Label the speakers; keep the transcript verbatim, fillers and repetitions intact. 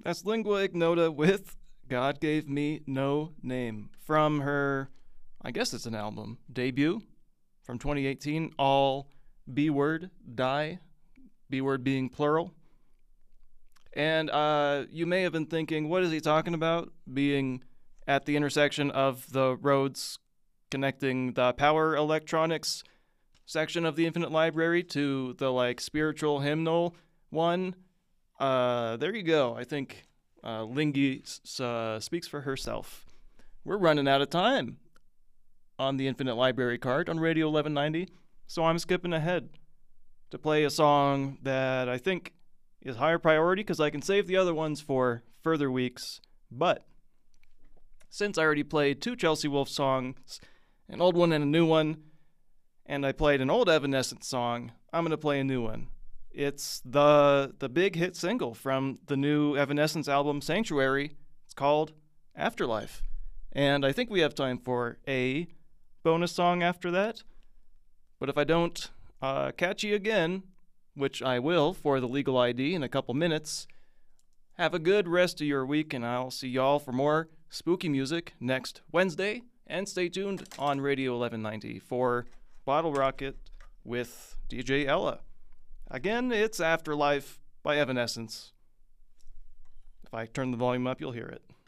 Speaker 1: That's Lingua Ignota with God Gave Me No Name from her, I guess it's an album, debut from twenty eighteen, All B Word Die, B Word being plural. And uh, you may have been thinking, what is he talking about? Being at the intersection of the roads connecting the power electronics section of the Infinite Library to the like spiritual hymnal one. Uh, there you go. I think uh, Lingy uh, speaks for herself. We're running out of time on the Infinite Library card on Radio eleven ninety, so I'm skipping ahead to play a song that I think is higher priority because I can save the other ones for further weeks. But since I already played two Chelsea Wolfe songs, an old one and a new one, and I played an old Evanescence song, I'm going to play a new one. It's the the big hit single from the new Evanescence album, Sanctuary. It's called Afterlife. And I think we have time for a bonus song after that. But if I don't uh, catch you again, which I will for the legal I D in a couple minutes, have a good rest of your week, and I'll see y'all for more spooky music next Wednesday. And stay tuned on Radio eleven ninety for Bottle Rocket with D J Ella. Again, it's Afterlife by Evanescence. If I turn the volume up, you'll hear it.